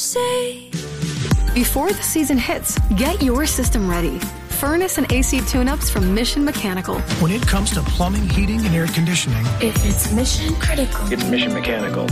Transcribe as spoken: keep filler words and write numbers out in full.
say. Before the season hits, get your system ready. Furnace and A C tune-ups from Mission Mechanical. When it comes to plumbing, heating, and air conditioning, If it's mission critical, it's Mission Mechanical.